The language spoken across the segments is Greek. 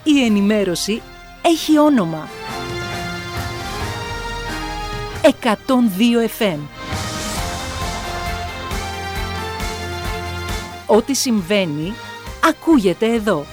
Η ενημέρωση έχει όνομα. 102 FM. Ό,τι συμβαίνει, ακούγεται εδώ.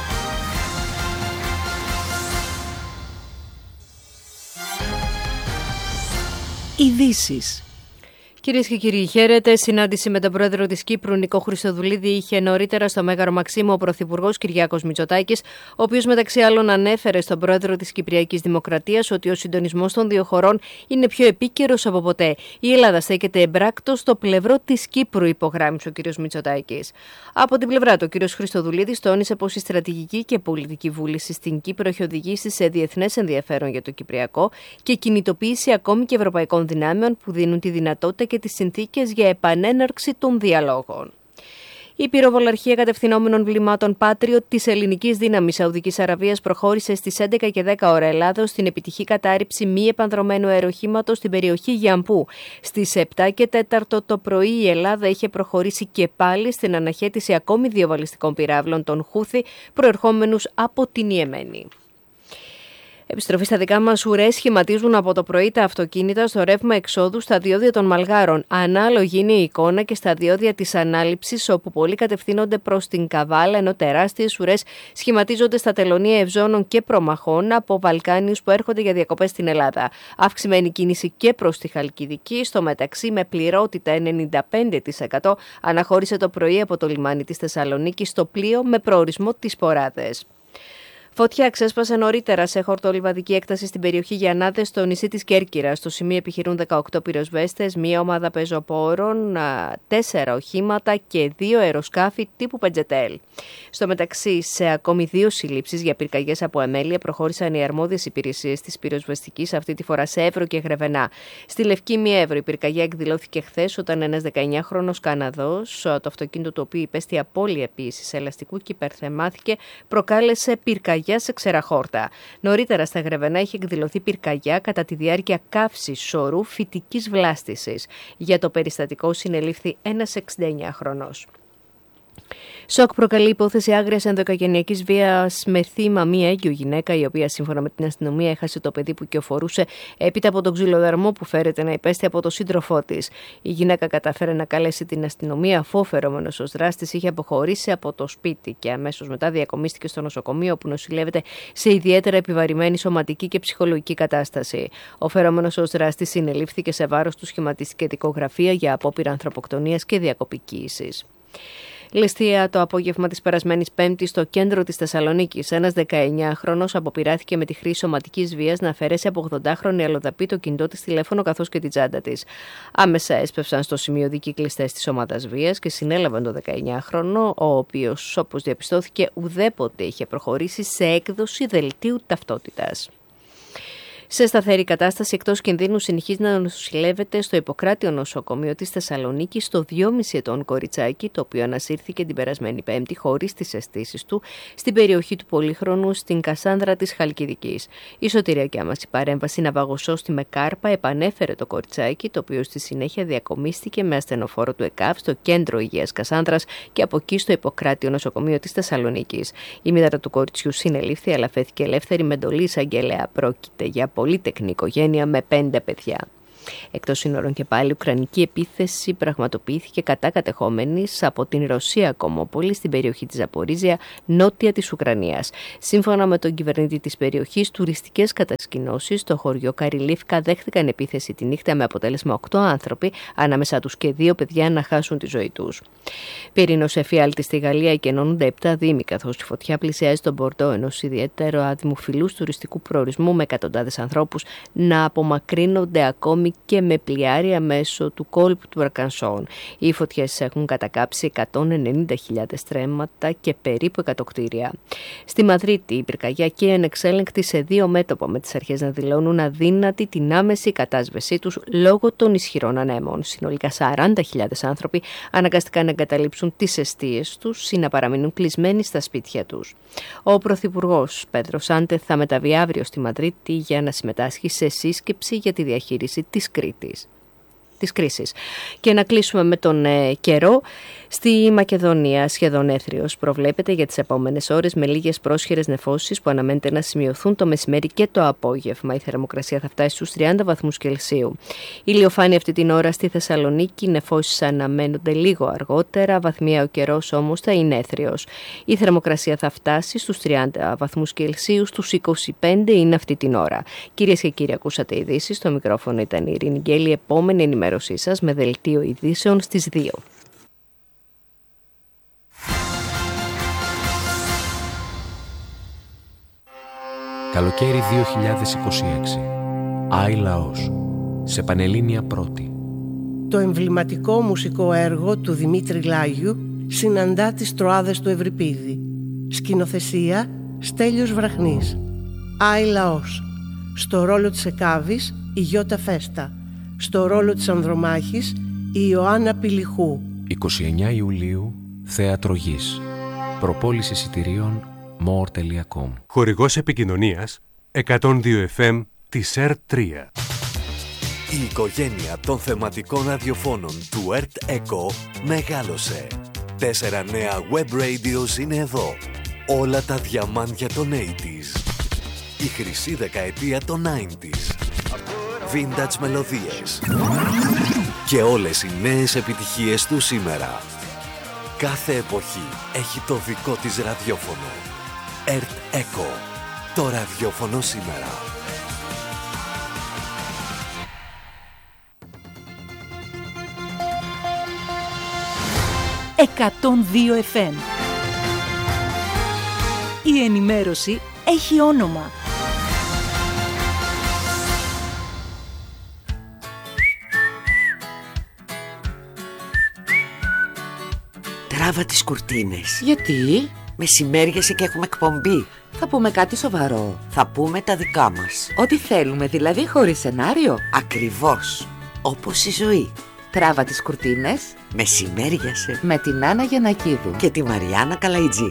Ειδήσεις. Κυρίες και κύριοι, χαίρετε. Συνάντηση με τον πρόεδρο της Κύπρου, Νικό Χριστοδουλίδη, είχε νωρίτερα στο Μέγαρο Μαξίμου ο πρωθυπουργός Κυριάκος Μητσοτάκης, ο οποίος μεταξύ άλλων ανέφερε στον πρόεδρο της Κυπριακής Δημοκρατίας ότι ο συντονισμός των δύο χωρών είναι πιο επίκαιρος από ποτέ. Η Ελλάδα στέκεται εμπράκτος στο πλευρό της Κύπρου, υπογράμμισε ο κ. Μητσοτάκης. Από την πλευρά του, ο κ. Χριστοδουλίδης τόνισε πως η στρατηγική και πολιτική βούληση στην Κύπρο έχει οδηγήσει σε διεθνές ενδιαφέρον για το Κυπριακό και κινητοποίηση ακόμη και ευρωπαϊκών δυνάμεων που δίνουν τη δυνατότητα και τις συνθήκες για επανέναρξη των διαλόγων. Η πυροβολαρχία κατευθυνόμενων βλημάτων Patriot της ελληνικής δύναμης Σαουδικής Αραβίας προχώρησε στις 11 και 10 ώρα Ελλάδος στην επιτυχή κατάρριψη μη επανδρωμένου αεροχήματος στην περιοχή Γιαμπού. Στις 7 και 4 το πρωί η Ελλάδα είχε προχωρήσει και πάλι στην αναχέτηση ακόμη 2 βαλιστικών πυράβλων των Χούθη προερχόμενους από την Ιεμένη. Επιστροφή στα δικά μας ουρές, σχηματίζουν από το πρωί τα αυτοκίνητα στο ρεύμα εξόδου στα διόδια των Μαλγάρων. Ανάλογη είναι η εικόνα και στα διόδια της ανάληψης, όπου πολλοί κατευθύνονται προς την Καβάλα, ενώ τεράστιες ουρές σχηματίζονται στα τελωνία Ευζώνων και Προμαχών από Βαλκάνιους που έρχονται για διακοπές στην Ελλάδα. Αυξημένη κίνηση και προς τη Χαλκιδική, στο μεταξύ με πληρότητα 95% αναχώρησε το πρωί από το λιμάνι της Θεσσαλονίκης στο πλοίο με προορισμό τις Ποράδες. Φωτιά ξέσπασε νωρίτερα σε χορτολιβαδική έκταση στην περιοχή Γιαννάδες, στο νησί της Κέρκυρας. Στο σημείο επιχειρούν 18 πυροσβέστες, μία ομάδα πεζοπόρων, 4 οχήματα και 2 αεροσκάφη τύπου Πεντζετέλ. Στο μεταξύ, σε ακόμη 2 συλλήψεις για πυρκαγιές από εμέλεια προχώρησαν οι αρμόδιες υπηρεσίες της πυροσβεστικής, αυτή τη φορά σε Εύρο και Γρεβενά. Στη Λευκή Εύρο η πυρκαγιά εκδηλώθηκε χθες όταν ένας 19χρονος Καναδός, το αυτοκίνητο του οποίου υπέστη απώλεια πίεσης ελαστικού και υπερθεμάθηκε, προκάλεσε πυρκαγιά σε ξεραχόρτα. Νωρίτερα στα Γρεβενά είχε εκδηλωθεί πυρκαγιά κατά τη διάρκεια καύσης σωρού φυτικής βλάστησης. Για το περιστατικό συνελήφθη ένας 69χρονος. Σοκ προκαλεί υπόθεση άγριας ενδοοικογενειακής βίας με θύμα μία έγκυο γυναίκα, η οποία σύμφωνα με την αστυνομία έχασε το παιδί που κυοφορούσε έπειτα από τον ξυλοδαρμό που φέρεται να υπέστη από τον σύντροφό της. Η γυναίκα κατάφερε να καλέσει την αστυνομία, αφού ο φερόμενος ως δράστης είχε αποχωρήσει από το σπίτι και αμέσως μετά διακομίστηκε στο νοσοκομείο, όπου νοσηλεύεται σε ιδιαίτερα επιβαρημένη σωματική και ψυχολογική κατάσταση. Ο φερόμενος ως δράστης συνελήφθηκε, σε βάρος του σχηματίστηκε δικογραφία για απόπειρα ανθρωποκτονίας και διακοπικοίησης. Ληστεία το απόγευμα της περασμένης Πέμπτης στο κέντρο της Θεσσαλονίκης. Ένας 19χρονος αποπειράθηκε με τη χρήση σωματικής βίας να αφαιρέσει από 80χρονη αλλοδαπή το κινητό της τηλέφωνο καθώς και την τσάντα της. Άμεσα έσπευσαν στο σημείο δικυκλιστές της ομάδας βίας και συνέλαβαν το 19χρονο, ο οποίος, όπως διαπιστώθηκε, ουδέποτε είχε προχωρήσει σε έκδοση δελτίου ταυτότητας. Σε σταθερή κατάσταση εκτός κινδύνου συνεχίζει να νοσηλεύεται στο Ιπποκράτιο νοσοκομείο της Θεσσαλονίκης στο 2,5 ετών κοριτσάκι, το οποίο ανασύρθηκε την περασμένη Πέμπτη χωρίς τις αισθήσεις του στην περιοχή του Πολύχρονου στην Κασάνδρα της Χαλκιδικής. Η σωτηριακιά μας η παρέμβαση ναυαγοσώστη με κάρπα επανέφερε το κοριτσάκι, το οποίο στη συνέχεια διακομίστηκε με ασθενοφόρο του ΕΚΑΒ στο Κέντρο Υγείας Κασάνδρας και από εκεί στο Ιπποκράτιο νοσοκομείο της Θεσσαλονίκης. Η μητέρα του κοριτσιού συνελήφθη, αλλά φέθηκε ελεύθερη με εντολή εισαγγελέα. Πρόκειται για πολύτεκνη οικογένεια με 5 παιδιά. Εκτός σύνορων και πάλι, ουκρανική επίθεση πραγματοποιήθηκε κατά κατεχόμενης από την Ρωσία κομμόπολη στην περιοχή της Ζαπορίζια, νότια της Ουκρανίας. Σύμφωνα με τον κυβερνήτη της περιοχής, τουριστικές κατασκηνώσεις στο χωριό Καριλίφκα δέχθηκαν επίθεση τη νύχτα με αποτέλεσμα 8 άνθρωποι, ανάμεσα τους και 2 παιδιά, να χάσουν τη ζωή τους. Πυρηνός εφιάλτη στη Γαλλία εκενώνονται 7 δήμοι, καθώς η φωτιά πλησιάζει τον Μπορντό, ενός ιδιαίτερο δημοφιλούς τουριστικού προορισμού, με εκατοντάδες ανθρώπους να απομακρύνονται ακόμη και με πλοιάρια μέσω του κόλπου του Αρκανσόν. Οι φωτιές έχουν κατακάψει 190.000 στρέμματα και περίπου 100 κτίρια. Στη Μαδρίτη η πυρκαγιά και ανεξέλεγκτη σε 2 μέτωπα, με τις αρχές να δηλώνουν αδύνατη την άμεση κατάσβεσή τους λόγω των ισχυρών ανέμων. Συνολικά 40.000 άνθρωποι αναγκαστηκαν να εγκαταλείψουν τις εστίες τους ή να παραμείνουν κλεισμένοι στα σπίτια τους. Ο Πρωθυπουργός Πέντρο Σάντεθ θα μεταβεί αύριο στη Μαδρίτη για να συμμετάσχει σε σύσκεψη για τη διαχείριση της Κρήτης. της κρίσης. Και να κλείσουμε με τον καιρό. Στη Μακεδονία σχεδόν έθριος προβλέπεται για τις επόμενες ώρες, με λίγες πρόσχερες νεφώσεις που αναμένεται να σημειωθούν το μεσημέρι και το απόγευμα. Η θερμοκρασία θα φτάσει στους 30 βαθμούς Κελσίου. Ηλιοφάνει αυτή την ώρα στη Θεσσαλονίκη, οι νεφώσεις αναμένονται λίγο αργότερα, βαθμία ο καιρός όμως θα είναι έθριος. Η θερμοκρασία θα φτάσει στους 30 βαθμούς Κελσίου, στους 25 είναι αυτή την ώρα. Κυρίες και κύριοι, ακούσατε ειδήσεις. Στο μικρόφωνο ήταν η Ειρήνη Γκέλη. Επόμενη ενημέρωσή σας με δελτίο ειδήσεων στις 2. Καλοκαίρι 2026. Άι Λαός. Σε Πανελλήνια Πρώτη. Το εμβληματικό μουσικό έργο του Δημήτρη Λάγιου συναντά τις Τροάδες του Ευρυπίδη. Σκηνοθεσία Στέλιος Βραχνής. Άι Λαός. Στο ρόλο της Εκάβης η Γιώτα Φέστα. Στο ρόλο της Ανδρομάχης η Ιωάννα Πηλιχού. 29 Ιουλίου, Θέατρο Γης. Προπόληση εισιτηρίων more.com. Χορηγός επικοινωνίας 102 FM της ΕΡΤ3. Η οικογένεια των θεματικών ραδιοφώνων του ΕΡΤ ΕΚΟ μεγάλωσε. 4 νέα web radios είναι εδώ. Όλα τα διαμάντια των 80s. Η χρυσή δεκαετία των 90s. Vintage μελωδίες. Και όλες οι νέες επιτυχίες του σήμερα. Κάθε εποχή έχει το δικό της ραδιόφωνο. ΕΡΤ ΕΚΟ. Το ραδιόφωνο σήμερα. «102 FM». Η ενημέρωση έχει όνομα. Τράβα τις κουρτίνες. Γιατί? Μεσημέριασε και έχουμε εκπομπή. Θα πούμε κάτι σοβαρό. Θα πούμε τα δικά μας. Ό,τι θέλουμε, δηλαδή χωρίς σενάριο. Ακριβώς. Όπως η ζωή. Τράβα τις κουρτίνες. Μεσημέριασε. Με την Άννα Γιαννακίδου. Και τη Μαριάννα Καλαϊτζή.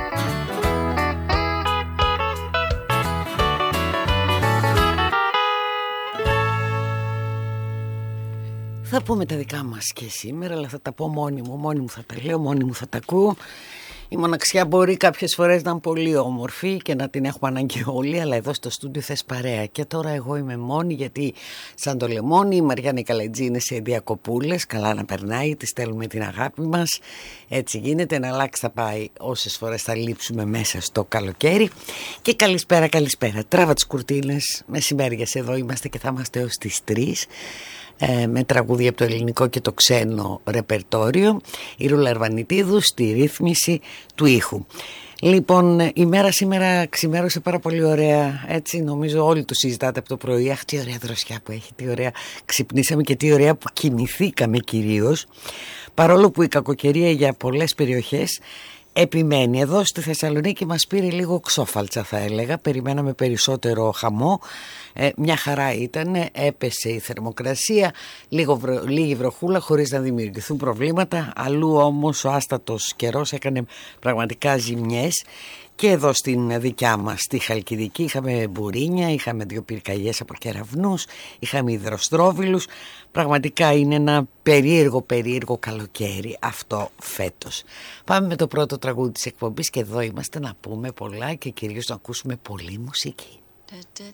Θα πούμε τα δικά μας και σήμερα, αλλά θα τα πω μόνη μου θα τα λέω, μόνη μου θα τα ακούω. Η μοναξιά μπορεί κάποιες φορές να είναι πολύ όμορφη και να την έχουμε ανάγκη όλοι, αλλά εδώ στο στούντιο θες παρέα. Και τώρα εγώ είμαι μόνη, γιατί σαν το λεμόνι η Μαριάννα Καλαϊτζή είναι σε διακοπούλες, καλά να περνάει, τη στέλνουμε την αγάπη μας. Έτσι γίνεται, να αλλάξει θα πάει όσες φορές θα λείψουμε μέσα στο καλοκαίρι. Και καλησπέρα, τράβα τις κουρτίνες, μεσημέριες εδώ είμαστε και θα είμαστε έως τις 3. Με τραγούδια από το ελληνικό και το ξένο ρεπερτόριο. Η Ρούλα Αρβανιτίδου στη ρύθμιση του ήχου. Λοιπόν, η μέρα σήμερα ξημέρωσε πάρα πολύ ωραία. Έτσι νομίζω όλοι το συζητάτε από το πρωί. Αχ, τι ωραία δροσιά που έχει, τι ωραία ξυπνήσαμε και τι ωραία που κοιμηθήκαμε κυρίως. Παρόλο που η κακοκαιρία για πολλές περιοχές επιμένει. Εδώ στη Θεσσαλονίκη μας πήρε λίγο ξόφαλτσα, θα έλεγα. Περιμέναμε περισσότερο χαμό. Μια χαρά ήταν, έπεσε η θερμοκρασία, λίγη βροχούλα χωρίς να δημιουργηθούν προβλήματα. Αλλού όμως ο άστατος καιρός έκανε πραγματικά ζημιές. Και εδώ στην δικιά μας, στη Χαλκιδική, είχαμε μπουρίνια, είχαμε 2 πυρκαγιές από κεραυνούς, είχαμε υδροστρόβιλους. Πραγματικά είναι ένα περίεργο καλοκαίρι αυτό φέτος. Πάμε με το πρώτο τραγούδι της εκπομπής και εδώ είμαστε να πούμε πολλά και κυρίως να ακούσουμε πολλή μουσική.